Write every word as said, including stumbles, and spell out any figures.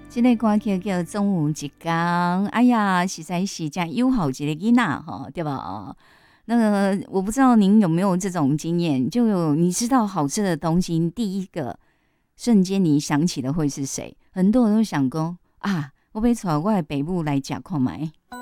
这个歌曲叫《总有一天》，哎呀，实在是这样友好一个囡仔哈，对吧？那个我不知道您有没有这种经验，就有你知道好吃的东西，第一个瞬间你想起的会是谁？很多人都想说啊，我被带我的北部来吃看卖。